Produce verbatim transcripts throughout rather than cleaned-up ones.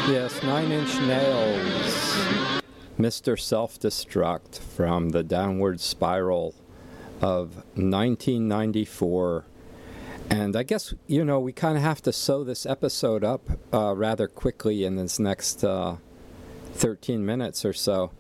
Yes, Nine Inch Nails, Mister Self-Destruct from the Downward Spiral of nineteen ninety-four. And I guess, you know, we kind of have to sew this episode up uh, rather quickly in this next uh, thirteen minutes or so.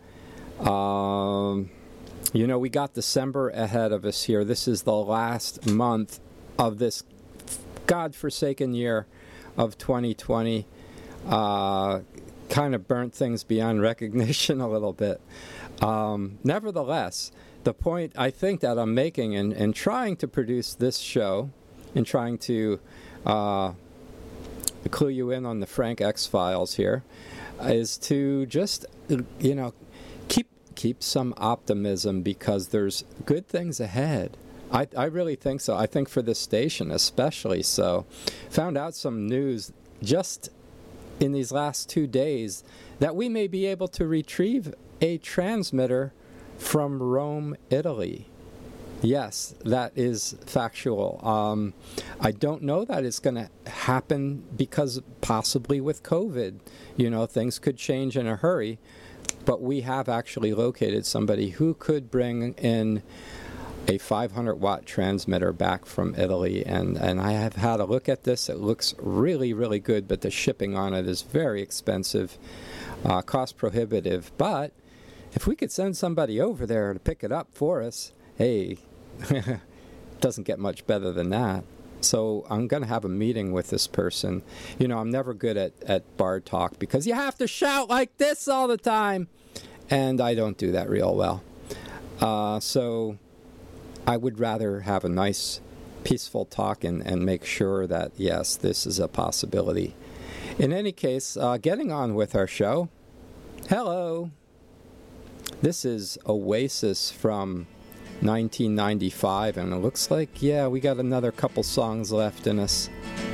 Um, you know, we got December ahead of us here. This is the last month of this godforsaken year of twenty twenty. Uh, kind of burnt things beyond recognition a little bit. Um, nevertheless, the point I think that I'm making in, in trying to produce this show, in trying to uh, clue you in on the Frank X-Files here, is to just, you know, keep keep some optimism because there's good things ahead. I, I really think so. I think for this station especially so. Found out some news just in these last two days that we may be able to retrieve a transmitter from Rome, Italy. Yes, that is factual. Um, I don't know that it's going to happen because possibly with COVID, you know, things could change in a hurry. But we have actually located somebody who could bring in a five hundred watt transmitter back from Italy, and, and I have had a look at this. It looks really, really good, but the shipping on it is very expensive, uh, cost prohibitive. But if we could send somebody over there to pick it up for us, hey, doesn't get much better than that. So I'm going to have a meeting with this person. You know, I'm never good at, at bar talk because you have to shout like this all the time, and I don't do that real well. Uh, so I would rather have a nice, peaceful talk and, and make sure that, yes, this is a possibility. In any case, uh, getting on with our show. Hello. This is Oasis from nineteen ninety-five, and it looks like, yeah, we got another couple songs left in us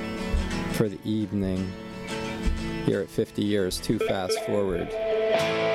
for the evening here at fifty years Too Fast Forward.